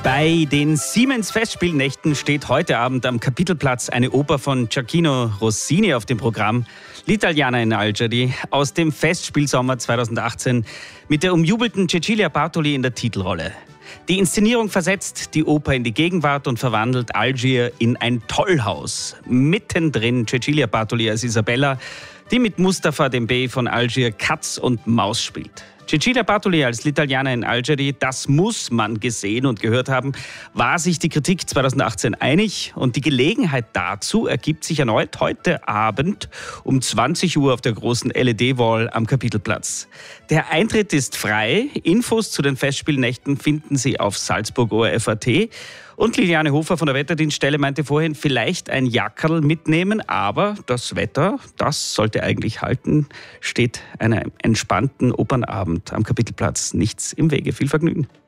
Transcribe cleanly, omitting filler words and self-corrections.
Bei den Siemens-Festspielnächten steht heute Abend am Kapitelplatz eine Oper von Gioachino Rossini auf dem Programm. L'Italiana in Algeri aus dem Festspielsommer 2018 mit der umjubelten Cecilia Bartoli in der Titelrolle. Die Inszenierung versetzt die Oper in die Gegenwart und verwandelt Algier in ein Tollhaus. Mittendrin Cecilia Bartoli als Isabella, die mit Mustafa dem Bey von Algier Katz und Maus spielt. Cecilia Bartoli als L'Italiana in Algeri, das muss man gesehen und gehört haben, war sich die Kritik 2018 einig und die Gelegenheit dazu ergibt sich erneut heute Abend um 20 Uhr auf der großen LED-Wall am Kapitelplatz. Der Eintritt ist frei, Infos zu den Festspielnächten finden Sie auf salzburg.orf.at. Und Liliane Hofer von der Wetterdienststelle meinte vorhin, vielleicht ein Jackerl mitnehmen, aber das Wetter, das sollte eigentlich halten, steht einem entspannten Opernabend am Kapitelplatz nichts im Wege. Viel Vergnügen.